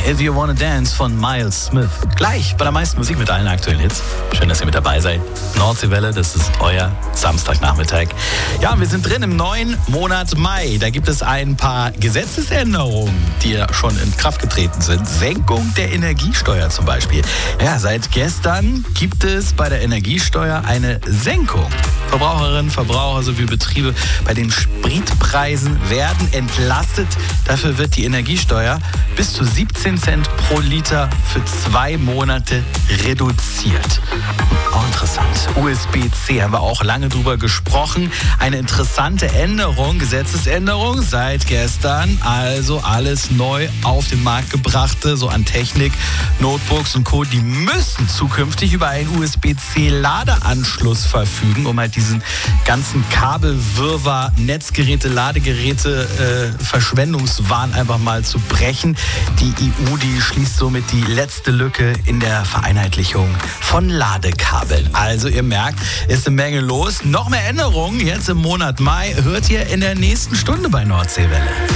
If You Wanna Dance von Miles Smith. Gleich bei der meisten Musik mit allen aktuellen Hits. Schön, dass ihr mit dabei seid. Nordseewelle, das ist euer Samstagnachmittag. Ja, wir sind drin im neuen Monat Mai. Da gibt es ein paar Gesetzesänderungen, die ja schon in Kraft getreten sind. Senkung der Energiesteuer zum Beispiel. Ja, seit gestern gibt es bei der Energiesteuer eine Senkung. Verbraucherinnen, Verbraucher sowie Betriebe bei den Spritpreisen werden entlastet. Dafür wird die Energiesteuer bis zu 17 Cent pro Liter für 2 Monate reduziert. Auch interessant. USB-C haben wir auch lange drüber gesprochen. Eine interessante Änderung, Gesetzesänderung seit gestern. Also alles neu auf den Markt gebrachte, so an Technik, Notebooks und Co. Die müssen zukünftig über einen USB-C-Ladeanschluss verfügen, um halt diesen ganzen Kabelwirrwarr, Netzgeräte, Ladegeräte, Verschwendungswahn einfach mal zu brechen. Die EU, die schließt somit die letzte Lücke in der Vereinheitlichung von Ladekabeln. Also ihr merkt, ist eine Menge los. Noch mehr Änderungen jetzt im Monat Mai hört ihr in der nächsten Stunde bei Nordseewelle.